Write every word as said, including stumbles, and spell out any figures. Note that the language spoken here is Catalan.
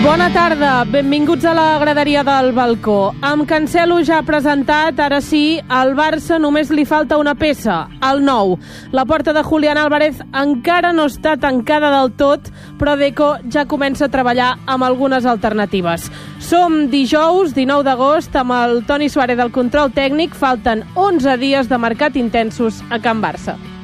Bona tarda, benvinguts a la graderia del balcó. Amb Cancelo ja presentat, ara sí, al Barça només li falta una peça, el nou. La porta de Julián Álvarez encara no està tancada del tot, però Deco ja comença a treballar amb algunes alternatives. Som dijous, dinou d'agost, amb el Toni Suárez del control tècnic. Falten onze dies de mercat intensos a Can Barça.